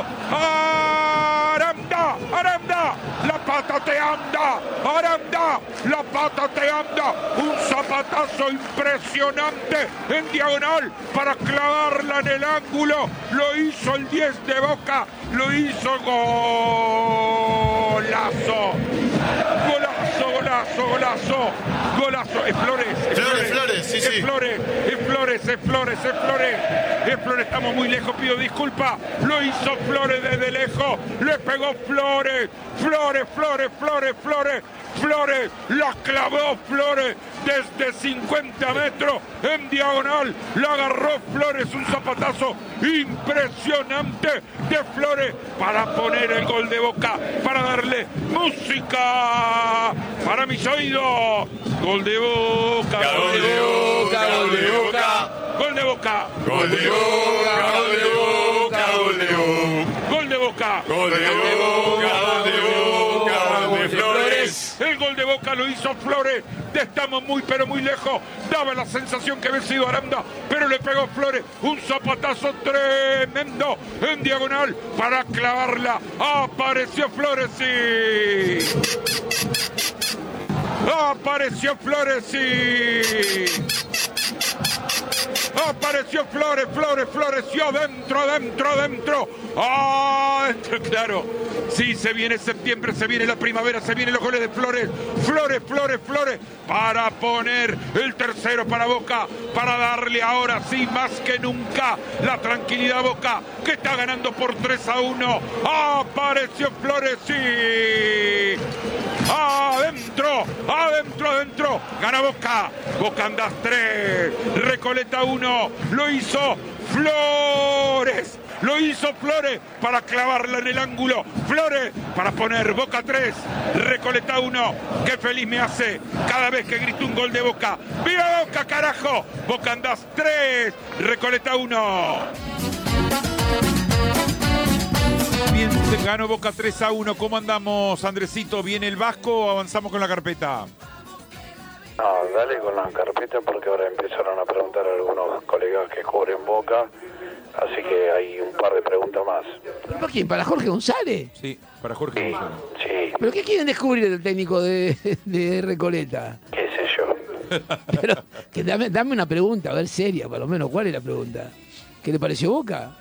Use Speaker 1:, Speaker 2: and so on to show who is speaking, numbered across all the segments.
Speaker 1: Aranda, la pata te anda, Aranda, la pata te anda, un zapatazo impresionante en diagonal para clavarla en el ángulo, lo hizo el 10 de Boca, lo hizo golazo, es Flores,
Speaker 2: sí.
Speaker 1: Es Flores, estamos muy lejos, pido disculpas, lo hizo Flores desde lejos, le pegó Flores, la clavó Flores desde 50 metros en diagonal, la agarró Flores, un zapatazo impresionante de Flores para poner el gol de Boca, para darle música para mis oídos. Gol de Boca,
Speaker 2: gol de Boca, gol de Boca,
Speaker 1: gol de Boca,
Speaker 2: gol de Boca, gol de Boca, gol de Boca,
Speaker 1: gol de Boca,
Speaker 2: gol de Boca, gol de Boca, gol de Flores.
Speaker 1: El gol de Boca lo hizo Flores. Estamos muy pero muy lejos. Daba la sensación que había sido Aranda, pero le pegó Flores. Un zapatazo tremendo en diagonal para clavarla. Apareció Flores, sí. Apareció Flores, sí. Apareció Flores, y adentro. Claro. Sí, se viene septiembre, se viene la primavera, se vienen los goles de Flores. Flores, para poner el tercero para Boca, para darle ahora sí, más que nunca, la tranquilidad a Boca, que está ganando por 3-1. Apareció Flores, sí. Adentro. Gana Boca. Boca andas 3. Recoleta 1. Lo hizo Flores para clavarla en el ángulo. Flores para poner Boca 3. Recoleta 1. Qué feliz me hace cada vez que grito un gol de Boca. ¡Viva Boca, carajo! Boca andas 3. Recoleta 1. Bien, ganó Boca 3-1. ¿Cómo andamos, Andresito? ¿Viene el Vasco o avanzamos con la carpeta?
Speaker 3: No, dale con la carpeta porque ahora empezaron a preguntar a algunos colegas que cubren Boca, así que hay un par de preguntas más.
Speaker 4: ¿Para quién? ¿Para Jorge González?
Speaker 1: Sí, para Jorge González.
Speaker 3: Sí.
Speaker 4: ¿Pero qué quieren descubrir del técnico de Recoleta?
Speaker 3: ¿Qué sé yo?
Speaker 4: Pero que dame una pregunta, a ver, seria, por lo menos. ¿Cuál es la pregunta? ¿Qué le pareció Boca?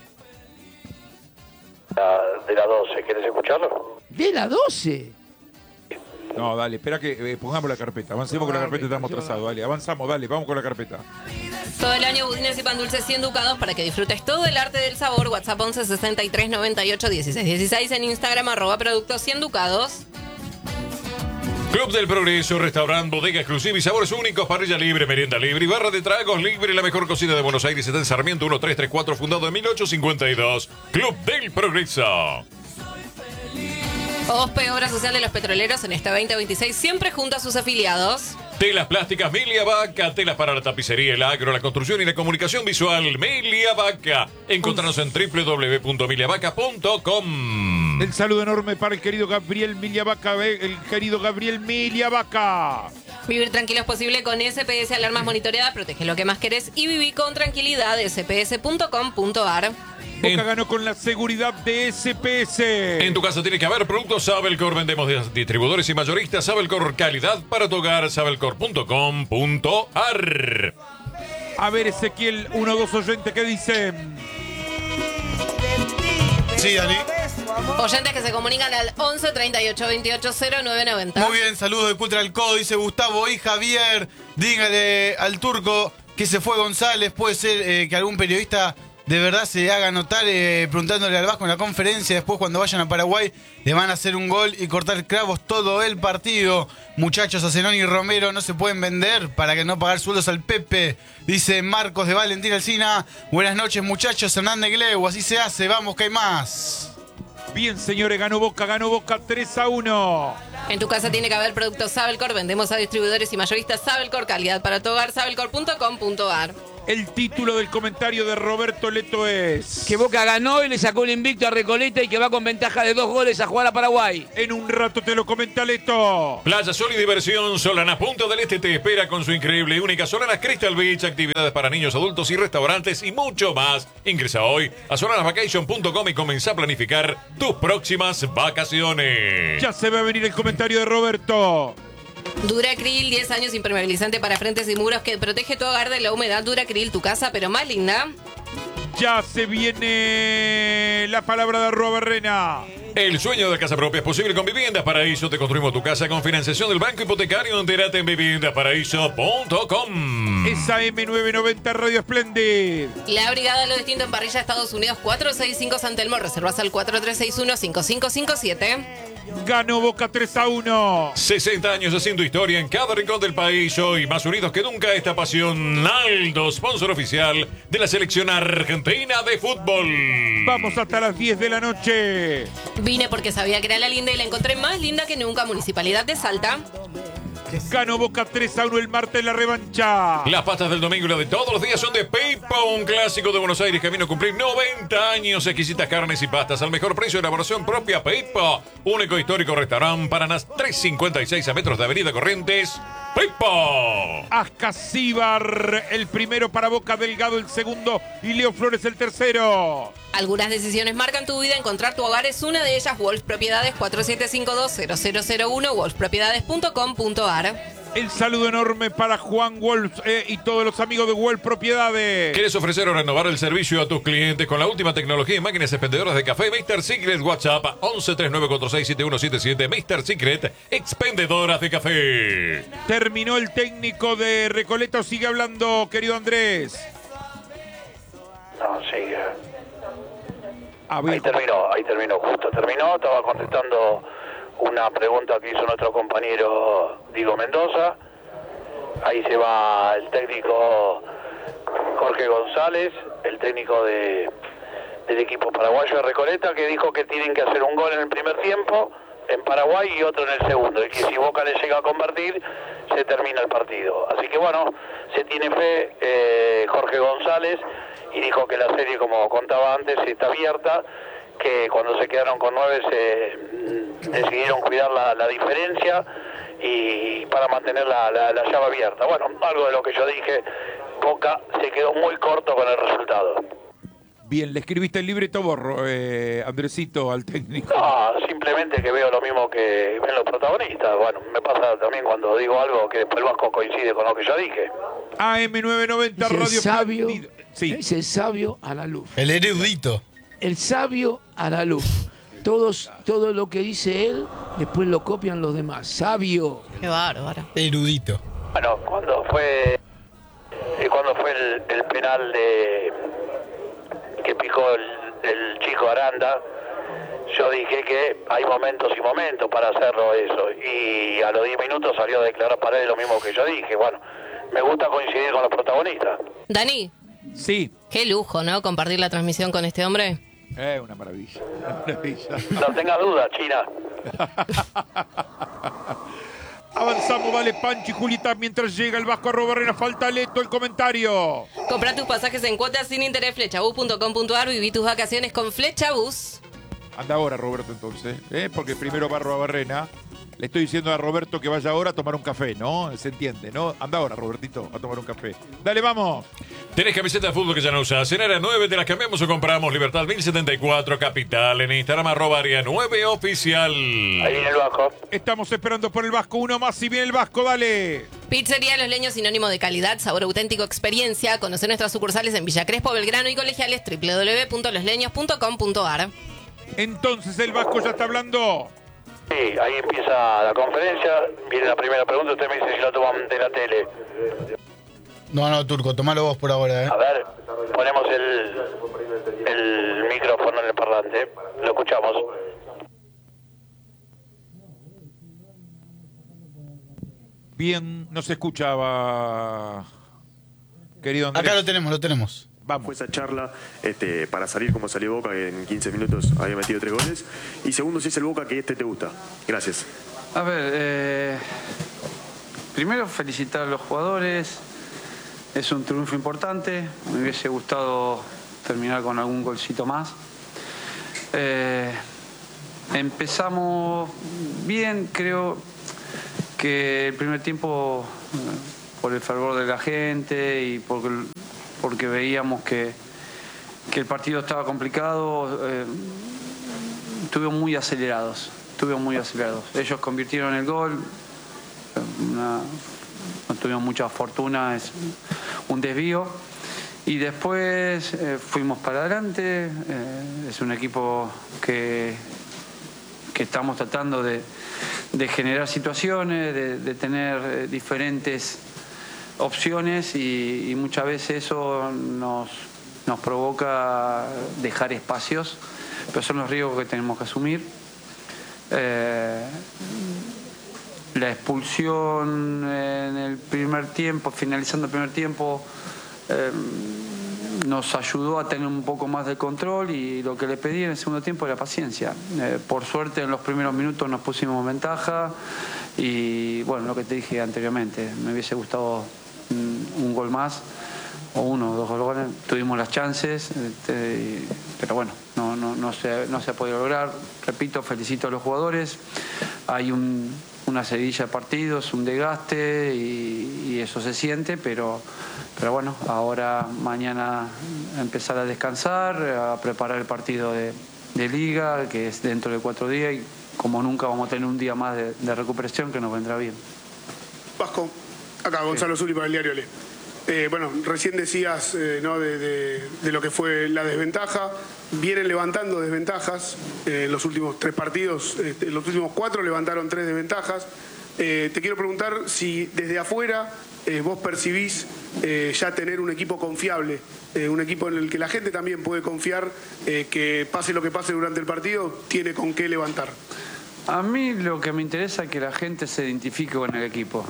Speaker 3: De la 12, ¿quieres escucharlo?
Speaker 4: ¿De la 12?
Speaker 1: No, dale, espera que pongamos la carpeta. Avancemos con la carpeta, estamos atrasados. Dale, avanzamos, vamos con la carpeta.
Speaker 5: Todo el año budines y pan dulces 100 ducados para que disfrutes todo el arte del sabor. WhatsApp 11 63 98 16 16. En Instagram @productos 100 ducados.
Speaker 2: Club del Progreso, restaurante, bodega exclusiva y sabores únicos, parrilla libre, merienda libre y barra de tragos libre. La mejor cocina de Buenos Aires está en Sarmiento 1334, fundado en 1852. Club del Progreso.
Speaker 5: OSPE, Obra Social de los Petroleros, en este 2026, siempre junto a sus afiliados.
Speaker 2: Telas plásticas Melia Vaca, telas para la tapicería, el agro, la construcción y la comunicación visual. Melia Vaca. Encontrarnos en www.miliavaca.com.
Speaker 1: El saludo enorme para el querido Gabriel Miliavaca.
Speaker 5: Vivir tranquilo es posible con SPS Alarmas Monitoreadas. Protege lo que más querés y viví con tranquilidad. sps.com.ar.
Speaker 1: Boca ganó con la seguridad de SPS.
Speaker 2: En tu casa tiene que haber productos Sabelcor. Vendemos distribuidores y mayoristas. Sabelcor, calidad para tu hogar. Sabelcor.com.ar.
Speaker 1: A ver, Ezequiel, 1 o 2 oyentes, ¿qué dicen?
Speaker 6: Sí, Dani.
Speaker 5: Oyentes que se comunican al 11 38 28 09 90.
Speaker 6: Muy bien, saludos de Cultra del Codo. Dice Gustavo y Javier. Dígale al turco que se fue González. Puede ser que algún periodista de verdad se haga notar preguntándole al Vasco en la conferencia. Después, cuando vayan a Paraguay, le van a hacer un gol y cortar clavos todo el partido. Muchachos, a Zenón y Romero no se pueden vender para que no pagar sueldos al Pepe. Dice Marcos de Valentín Alsina. Buenas noches, muchachos. Hernández Gleu, así se hace. Vamos, que hay más.
Speaker 1: Bien, señores, ganó Boca 3-1.
Speaker 5: En tu casa tiene que haber productos Sabelcor. Vendemos a distribuidores y mayoristas Sabelcor. Calidad para tu hogar. Sabelcor.com.ar.
Speaker 1: El título del comentario de Roberto Leto es...
Speaker 4: Que Boca ganó y le sacó el invicto a Recoleta y que va con ventaja de 2 goles a jugar a Paraguay.
Speaker 1: En un rato te lo comenta Leto.
Speaker 2: Playa Sol y Diversión Solana Punta del Este te espera con su increíble y única Solanas Crystal Beach, actividades para niños, adultos y restaurantes y mucho más. Ingresa hoy a solanasvacation.com y comenzá a planificar tus próximas vacaciones.
Speaker 1: Ya se va a venir el comentario de Roberto.
Speaker 5: Duracril, 10 años impermeabilizante para frentes y muros que protege tu hogar de la humedad. Duracril, tu casa, pero más linda.
Speaker 1: Ya se viene la palabra de Barrena.
Speaker 2: El sueño de casa propia es posible con Viviendas Paraíso. Te construimos tu casa con financiación del Banco Hipotecario. Entérate en viviendasparaíso.com.
Speaker 1: Esa M990 Radio Splendid.
Speaker 5: La Brigada Lo Distinto en Parrilla, Estados Unidos, 465 San Telmo. Reservas al 4361-5557.
Speaker 1: Ganó Boca 3-1.
Speaker 2: 60 años haciendo historia en cada rincón del país. Hoy más unidos que nunca esta pasión. Aldo, sponsor oficial de la selección argentina de fútbol.
Speaker 1: Vamos hasta las 10 de la noche.
Speaker 5: Vine porque sabía que era la linda y la encontré más linda que nunca. Municipalidad de Salta.
Speaker 1: Ganó Boca 3-1 el martes en la revancha.
Speaker 2: Las pastas del domingo y las de todos los días son de Pipo, un clásico de Buenos Aires, camino a cumplir 90 años. Exquisitas carnes y pastas al mejor precio de elaboración propia. Pipo, único histórico restaurante Paraná 356 a metros de Avenida Corrientes. Pipo.
Speaker 1: Ascasíbar, el primero para Boca, Delgado el segundo y Leo Flores el tercero.
Speaker 5: Algunas decisiones marcan tu vida. Encontrar tu hogar es una de ellas. Wolf Propiedades, 4752-0001, wolfpropiedades.com.ar.
Speaker 1: El saludo enorme para Juan Wolf y todos los amigos de Wolf Propiedades.
Speaker 2: ¿Quieres ofrecer o renovar el servicio a tus clientes con la última tecnología y máquinas expendedoras de café? Mr. Secret, WhatsApp 1139467177. Mr. Secret, expendedoras de café.
Speaker 1: Terminó el técnico de Recoleta. Sigue hablando, querido Andrés.
Speaker 3: No, sigue.
Speaker 1: A ver.
Speaker 3: Ahí terminó, justo terminó. Estaba contestando una pregunta que hizo nuestro compañero Diego Mendoza. Ahí se va el técnico Jorge González, el técnico del equipo paraguayo de Recoleta, que dijo que tienen que hacer un gol en el primer tiempo en Paraguay y otro en el segundo, y que si Boca le llega a convertir se termina el partido. Así que bueno, se tiene fe Jorge González, y dijo que la serie, como contaba antes, está abierta, que cuando se quedaron con 9 se decidieron cuidar la diferencia y para mantener la llave abierta. Bueno, algo de lo que yo dije. Boca se quedó muy corto con el resultado.
Speaker 1: Bien, le escribiste el libreto borro, Andresito, al técnico.
Speaker 3: No, simplemente que veo lo mismo que ven los protagonistas. Bueno, me pasa también cuando digo algo que después el Vasco coincide con lo que yo dije.
Speaker 1: AM990
Speaker 4: Es el
Speaker 1: Radio
Speaker 4: sabio,
Speaker 1: Splendid. Sí.
Speaker 4: es el sabio a la luz.
Speaker 6: El erudito.
Speaker 4: El sabio a la luz. Todo lo que dice él, después lo copian los demás. Sabio.
Speaker 5: Qué bárbaro.
Speaker 6: Erudito.
Speaker 3: Bueno, cuando fue el penal que picó el chico Aranda, yo dije que hay momentos y momentos para hacerlo eso, y a los 10 minutos salió a declarar Paredes lo mismo que yo dije. Bueno, me gusta coincidir con los protagonistas.
Speaker 5: Dani,
Speaker 1: Sí.
Speaker 5: qué lujo, ¿no? Compartir la transmisión con este hombre.
Speaker 1: Una maravilla. Una maravilla.
Speaker 3: No tengas dudas, China.
Speaker 1: Avanzamos, vale Panchi, Julieta, mientras llega el Vasco Barrena. Falta Leto, el comentario.
Speaker 5: Compra tus pasajes en cuotas sin interés, flechabus.com.ar. Viví tus vacaciones con Flechabus.
Speaker 1: Anda ahora, Roberto, entonces, porque primero Barro a Barrena. Le estoy diciendo a Roberto que vaya ahora a tomar un café, ¿no? Se entiende, ¿no? Anda ahora, Robertito, a tomar un café. Dale, vamos.
Speaker 2: ¿Tenés camiseta de fútbol que ya no usás? En Área 9 te las cambiamos o compramos. Libertad 1074 Capital. En Instagram @Área 9 Oficial.
Speaker 3: Ahí viene el Vasco.
Speaker 1: Estamos esperando por el Vasco. Uno más y viene el Vasco, dale.
Speaker 5: Pizzería Los Leños, sinónimo de calidad, sabor auténtico, experiencia. Conoce nuestras sucursales en Villa Crespo, Belgrano y Colegiales. www.losleños.com.ar.
Speaker 1: Entonces el Vasco ya está hablando.
Speaker 3: Sí, ahí empieza la conferencia. Viene la primera pregunta. Usted me dice si lo toman de la tele.
Speaker 6: No, Turco, tomalo vos por ahora,
Speaker 3: A ver, ponemos el micrófono en el parlante. Lo escuchamos.
Speaker 1: Bien, no se escuchaba, querido Andrés.
Speaker 6: Acá lo tenemos.
Speaker 1: Vamos.
Speaker 7: Fue esa charla para salir como salió Boca, que en 15 minutos había metido 3 goles. Y segundo, si es el Boca que te gusta. Gracias.
Speaker 8: A ver, primero felicitar a los jugadores. es un triunfo importante. Me hubiese gustado terminar con algún golcito más. Empezamos bien, creo que el primer tiempo, por el fervor de la gente y porque veíamos que el partido estaba complicado, estuvimos muy acelerados. Ellos convirtieron el gol, no tuvimos mucha fortuna, es un desvío. Y después fuimos para adelante. Es un equipo que estamos tratando de generar situaciones, de tener diferentes opciones y muchas veces eso nos provoca dejar espacios, pero son los riesgos que tenemos que asumir. La expulsión en el primer tiempo, finalizando el primer tiempo, nos ayudó a tener un poco más de control y lo que le pedí en el segundo tiempo era paciencia. Por suerte en los primeros minutos nos pusimos ventaja y bueno, lo que te dije anteriormente, me hubiese gustado un gol más o 1 o 2 goles, tuvimos las chances, pero bueno, no se ha podido lograr. Repito, felicito a los jugadores, hay una seguidilla de partidos, un desgaste y eso se siente, pero bueno, ahora mañana empezar a descansar, a preparar el partido de Liga, que es dentro de 4 días, y como nunca vamos a tener un día más de recuperación que nos vendrá bien.
Speaker 9: Vasco, acá Gonzalo Zuli para el diario Le. Bueno, recién decías ¿no? de lo que fue la desventaja. Vienen levantando desventajas. Los últimos 3 partidos, los últimos 4 levantaron 3 desventajas. Te quiero preguntar si desde afuera vos percibís ya tener un equipo confiable, un equipo en el que la gente también puede confiar que pase lo que pase durante el partido, tiene con qué levantar.
Speaker 8: A mí lo que me interesa es que la gente se identifique con el equipo.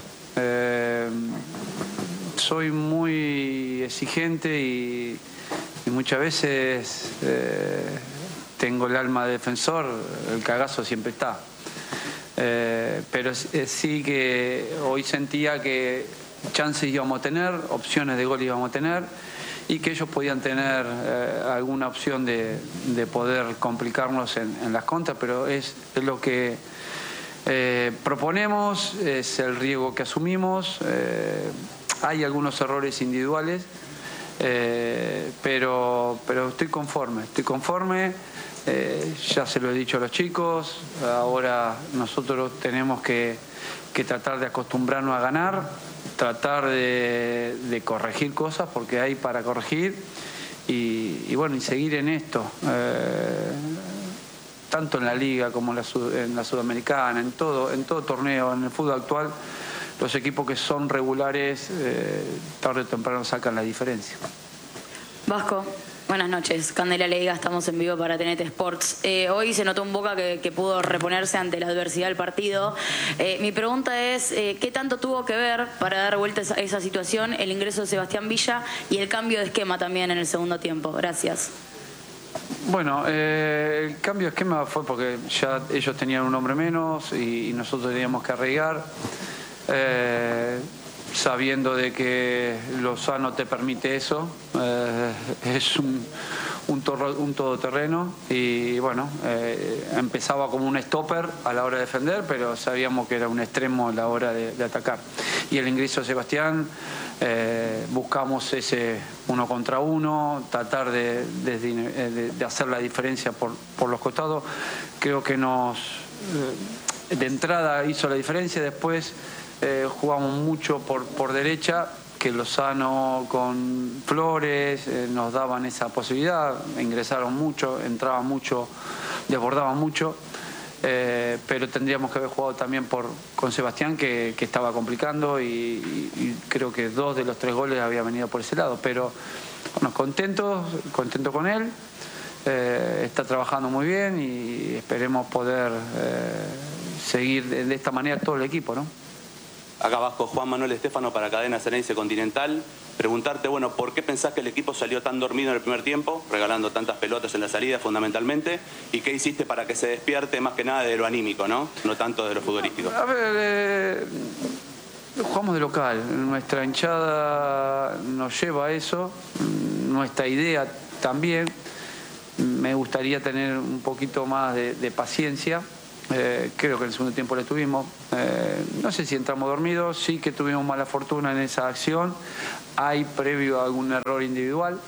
Speaker 8: Soy muy exigente y muchas veces tengo el alma de defensor, el cagazo siempre está. Pero sí que hoy sentía que chances íbamos a tener, opciones de gol íbamos a tener y que ellos podían tener alguna opción de poder complicarnos en las contras, pero es lo que proponemos, es el riesgo que asumimos. Hay algunos errores individuales, pero estoy conforme. Ya se lo he dicho a los chicos, ahora nosotros tenemos que tratar de acostumbrarnos a ganar, tratar de corregir cosas porque hay para corregir y bueno, y seguir en esto. Tanto en la Liga como en la Sudamericana, en todo torneo, en el fútbol actual, los equipos que son regulares tarde o temprano sacan la diferencia.
Speaker 10: Vasco, buenas noches. Candela Leiga, estamos en vivo para TNT Sports. Hoy se notó un Boca que pudo reponerse ante la adversidad del partido. Mi pregunta es, ¿qué tanto tuvo que ver para dar vuelta a esa situación el ingreso de Sebastián Villa y el cambio de esquema también en el segundo tiempo? Gracias.
Speaker 8: Bueno, el cambio de esquema fue porque ya ellos tenían un hombre menos y nosotros teníamos que arraigar. Sabiendo de que Lozano te permite eso, es un todoterreno y bueno, empezaba como un stopper a la hora de defender, pero sabíamos que era un extremo a la hora de atacar. Y el ingreso de Sebastián, buscamos ese 1 contra 1, tratar de hacer la diferencia por los costados. Creo que de entrada hizo la diferencia, después jugamos mucho por derecha, que Lozano con Flores nos daban esa posibilidad, ingresaron mucho, entraban mucho, desbordaban mucho, pero tendríamos que haber jugado también con Sebastián, que estaba complicando y creo que 2 de los 3 goles habían venido por ese lado, pero bueno, contento con él, está trabajando muy bien y esperemos poder seguir de esta manera todo el equipo, ¿no?
Speaker 11: Acá Vasco, Juan Manuel Estefano para Cadena Ceneice Continental. Preguntarte, bueno, ¿por qué pensás que el equipo salió tan dormido en el primer tiempo, regalando tantas pelotas en la salida fundamentalmente? ¿Y qué hiciste para que se despierte más que nada de lo anímico, no tanto de lo futbolístico?
Speaker 8: A ver, Jugamos de local, nuestra hinchada nos lleva a eso, nuestra idea también. Me gustaría tener un poquito más de paciencia. Creo que en el segundo tiempo le tuvimos. No sé si entramos dormidos, sí que tuvimos mala fortuna en esa acción. Hay previo a algún error individual.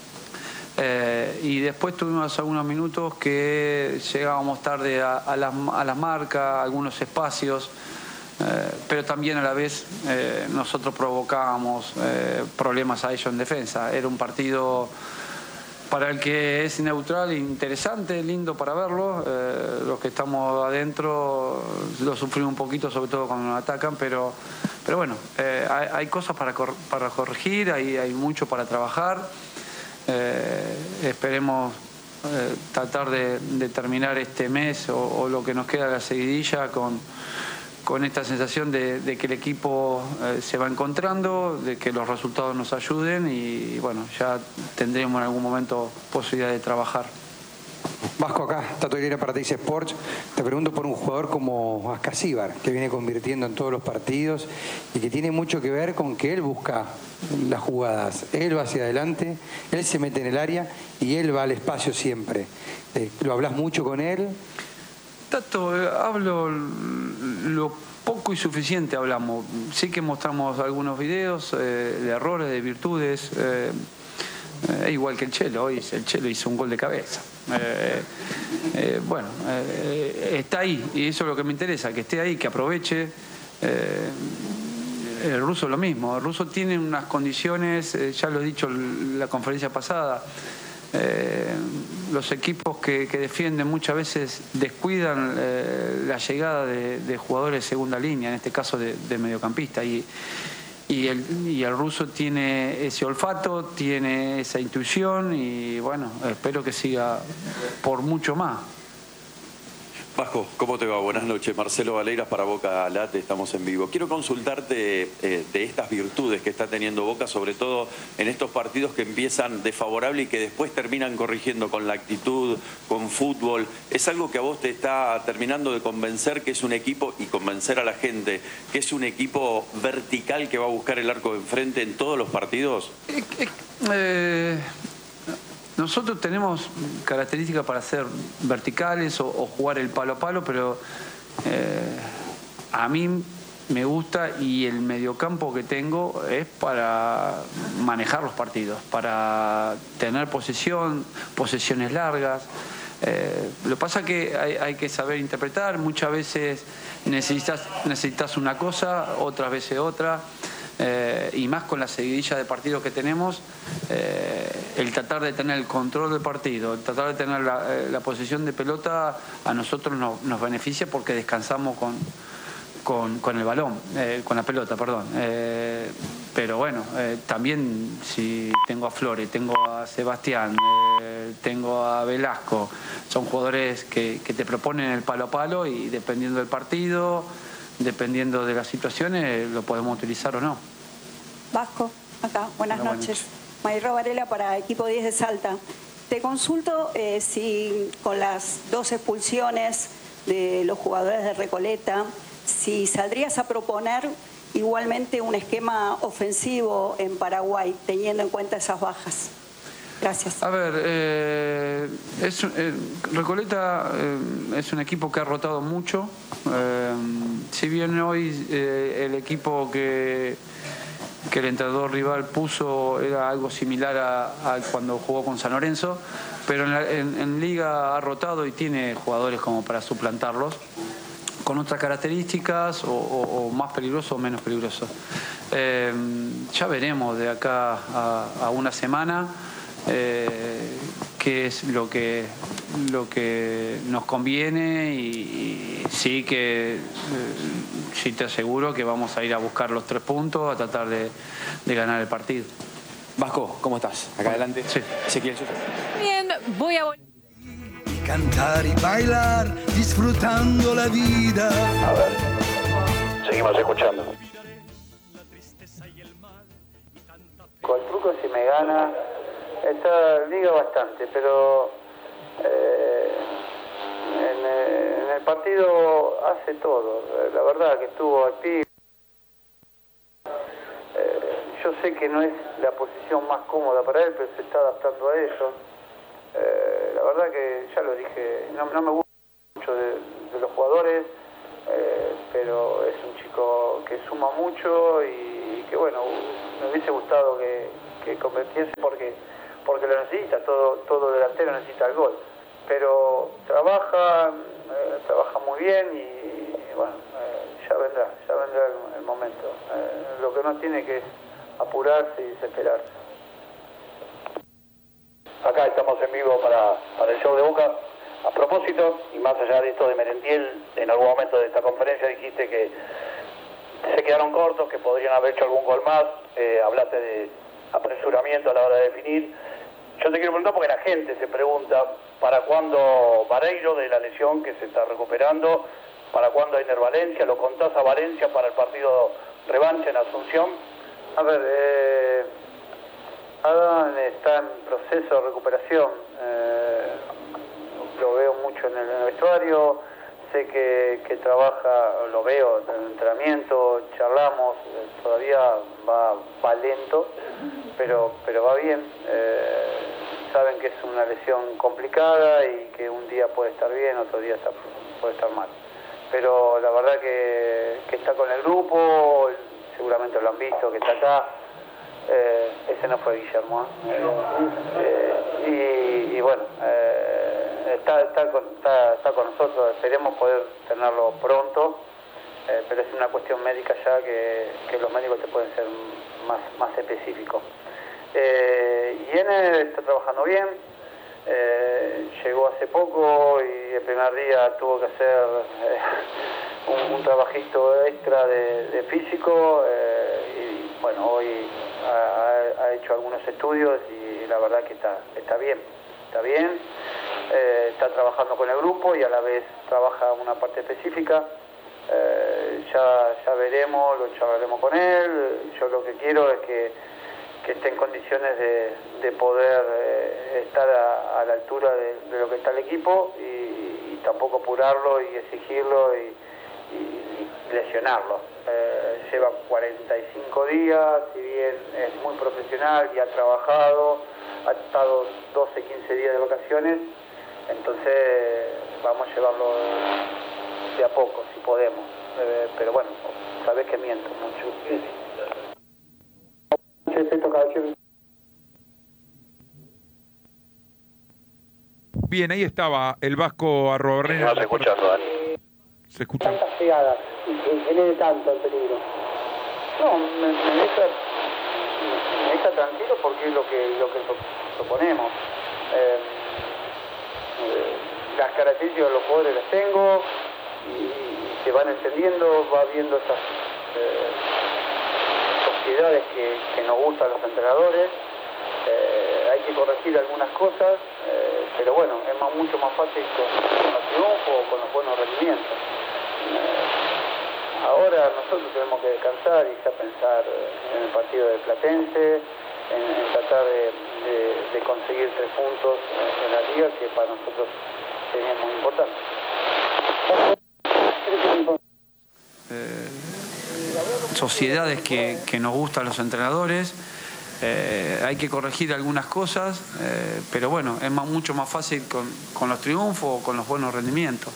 Speaker 8: Y después tuvimos algunos minutos que llegábamos tarde a las marcas, algunos espacios. Pero también a la vez nosotros provocábamos problemas a ellos en defensa. Era un partido para el que es neutral, interesante, lindo para verlo. Los que estamos adentro lo sufrimos un poquito, sobre todo cuando nos atacan, pero bueno, hay cosas para corregir, hay mucho para trabajar. Esperemos tratar de terminar este mes o lo que nos queda de la seguidilla con esta sensación de que el equipo se va encontrando, de que los resultados nos ayuden y bueno, ya tendremos en algún momento posibilidad de trabajar.
Speaker 12: Vasco, acá, Tato Aguilera para Teis Sports. Te pregunto por un jugador como Ascasíbar, que viene convirtiendo en todos los partidos y que tiene mucho que ver con que él busca las jugadas. Él va hacia adelante, él se mete en el área y él va al espacio siempre. ¿Lo hablas mucho con él?
Speaker 8: Tato, hablo lo poco y suficiente hablamos. Sí que mostramos algunos videos de errores, de virtudes. Igual que el Chelo, hoy el Chelo hizo un gol de cabeza. Bueno, está ahí y eso es lo que me interesa, que esté ahí, que aproveche. El ruso lo mismo, el ruso tiene unas condiciones, ya lo he dicho en la conferencia pasada. Los equipos que defienden muchas veces descuidan la llegada de jugadores de segunda línea, en este caso de mediocampista, y el ruso tiene ese olfato, tiene esa intuición y bueno, espero que siga por mucho más.
Speaker 13: Vasco, ¿cómo te va? Buenas noches. Marcelo Valeiras para Boca Late, estamos en vivo. Quiero consultarte de estas virtudes que está teniendo Boca, sobre todo en estos partidos que empiezan desfavorable y que después terminan corrigiendo con la actitud, con fútbol. ¿Es algo que a vos te está terminando de convencer que es un equipo y convencer a la gente que es un equipo vertical que va a buscar el arco de enfrente en todos los partidos?
Speaker 8: Nosotros tenemos características para ser verticales o jugar el palo a palo, pero a mí me gusta y el mediocampo que tengo es para manejar los partidos, para tener posesiones largas. Lo que pasa es que hay que saber interpretar, muchas veces necesitas una cosa, otras veces otra. Y más con la seguidilla de partidos que tenemos, el tratar de tener el control del partido, el tratar de tener la posesión de pelota a nosotros nos beneficia porque descansamos con el balón, con la pelota, perdón. Pero bueno, también si tengo a Flores, tengo a Sebastián, tengo a Velasco, son jugadores que te proponen el palo a palo y dependiendo del partido, dependiendo de las situaciones, lo podemos utilizar o no.
Speaker 14: Vasco, acá, buenas noches. Mayro Varela para Equipo 10 de Salta. Te consulto si con las 2 expulsiones de los jugadores de Recoleta, si saldrías a proponer igualmente un esquema ofensivo en Paraguay, teniendo en cuenta esas bajas. Gracias.
Speaker 8: A ver, Recoleta es un equipo que ha rotado mucho. Si bien hoy el equipo que el entrenador rival puso era algo similar a cuando jugó con San Lorenzo, pero en Liga ha rotado y tiene jugadores como para suplantarlos, con otras características o más peligrosos o menos peligrosos. Ya veremos de acá a una semana qué es lo que nos conviene y sí que sí te aseguro que vamos a ir a buscar los 3 puntos, a tratar de ganar el partido.
Speaker 15: Vasco, ¿cómo estás? Acá adelante.
Speaker 8: Sí.
Speaker 15: Ezequiel.
Speaker 5: Bien, voy a...
Speaker 16: Cantar y bailar, disfrutando la vida.
Speaker 3: A ver, seguimos escuchando.
Speaker 17: Con el truco si me gana, liga bastante, pero en el partido hace todo. La verdad que estuvo activo. sé que no es la posición más cómoda para él, pero se está adaptando a eso. La verdad que ya lo dije, no me gusta mucho de los jugadores, pero es un chico que suma mucho y que bueno, me hubiese gustado que convirtiese porque lo necesita, todo delantero necesita el gol, pero trabaja muy bien y bueno, ya vendrá el momento. Lo que no tiene que es apurarse y desesperarse.
Speaker 3: Acá estamos en vivo para el show de Boca. A propósito, y más allá de esto de Merentiel, en algún momento de esta conferencia dijiste que se quedaron cortos, que podrían haber hecho algún gol más, hablaste de apresuramiento a la hora de definir. Yo te quiero preguntar porque la gente se pregunta, ¿para cuándo Vareiro de la lesión que se está recuperando? ¿Para cuándo Ener Valencia? ¿Lo contás a Valencia para el partido revancha en Asunción?
Speaker 17: A ver, Adam está en proceso de recuperación. Lo veo mucho en el vestuario, sé que trabaja, lo veo en el entrenamiento, charlamos, todavía va lento, pero va bien. Saben que es una lesión complicada y que un día puede estar bien, otro día puede estar mal. Pero la verdad que está con el grupo, seguramente lo han visto, que está acá. Ese no fue Guillermo, y bueno, está con nosotros. Esperemos poder tenerlo pronto, pero es una cuestión médica ya que los médicos te pueden ser más específicos. Y Ener está trabajando bien, llegó hace poco y el primer día tuvo que hacer un trabajito extra de físico, y bueno, hoy ha hecho algunos estudios y la verdad que está bien, está trabajando con el grupo y a la vez trabaja una parte específica. Ya veremos, lo charlaremos con él. Yo lo que quiero es que esté en condiciones de poder estar a la altura de lo que está el equipo y tampoco apurarlo y exigirlo y lesionarlo. Lleva 45 días, si bien es muy profesional y ha trabajado, ha estado 12, 15 días de vacaciones, entonces vamos a llevarlo de a poco, si podemos. Pero bueno, sabés que miento mucho.
Speaker 1: Bien, ahí estaba el Vasco Arrobarrena.
Speaker 3: No se escucha, Dani.
Speaker 1: Se escucha.
Speaker 17: Tantas pegadas y que genere tanto el peligro. No, me deja tranquilo porque es lo que proponemos. Las características de los jugadores las tengo y se van entendiendo, va viendo esas sociedades que nos gustan a los entrenadores. Hay que corregir algunas cosas, pero bueno, es mucho más fácil con los triunfos o con los buenos rendimientos. Ahora nosotros tenemos que descansar y ya pensar en el partido de Platense, en tratar de conseguir 3 puntos en la liga, que para nosotros sería muy importante.
Speaker 8: Sociedades que nos gustan los entrenadores. Hay que corregir algunas cosas, pero bueno, es mucho más fácil con los triunfos o con los buenos rendimientos.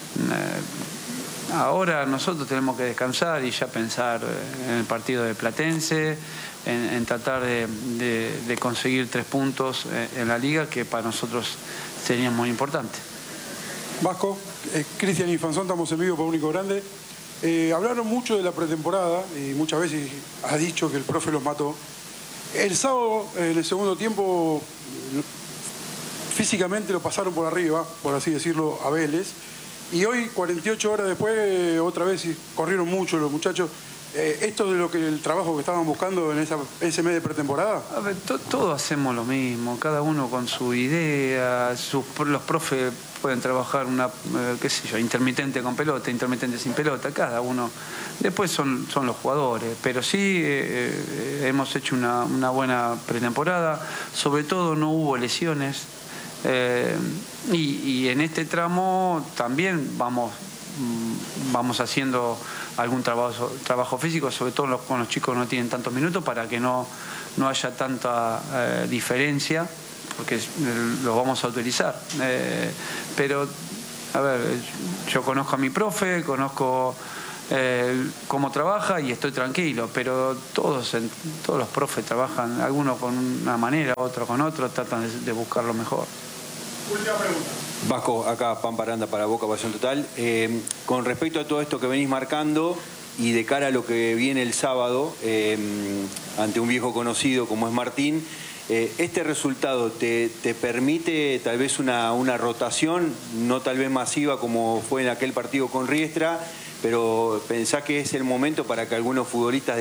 Speaker 8: Ahora nosotros tenemos que descansar y ya pensar en el partido de Platense, en tratar de conseguir 3 puntos en la liga, que para nosotros sería muy importante.
Speaker 18: Vasco, Cristian Infanzón, estamos en vivo por Único Grande. Hablaron mucho de la pretemporada y muchas veces ha dicho que el profe los mató. El sábado, en el segundo tiempo, físicamente lo pasaron por arriba, por así decirlo, a Vélez. Y hoy, 48 horas después, otra vez corrieron mucho los muchachos. ¿Esto es el trabajo que estaban buscando en ese mes de pretemporada?
Speaker 8: A ver, todos hacemos lo mismo, cada uno con su idea. Los profes pueden trabajar intermitente con pelota, intermitente sin pelota, cada uno. Después son los jugadores, pero sí hemos hecho una buena pretemporada, sobre todo no hubo lesiones, y en este tramo también vamos vamos haciendo algún trabajo físico, sobre todo con los chicos que no tienen tantos minutos, para que no haya tanta diferencia, porque los vamos a utilizar. Pero, a ver, yo conozco a mi profe, conozco cómo trabaja y estoy tranquilo, pero todos los profes trabajan, algunos con una manera, otros con otro, tratan de buscar lo mejor.
Speaker 9: Última pregunta.
Speaker 19: Vasco, acá Pamparanda para Boca Pasión Total. Con respecto a todo esto que venís marcando y de cara a lo que viene el sábado, ante un viejo conocido como es Martín, ¿este resultado te permite tal vez una rotación, no tal vez masiva como fue en aquel partido con Riestra, pero pensás que es el momento para que algunos futbolistas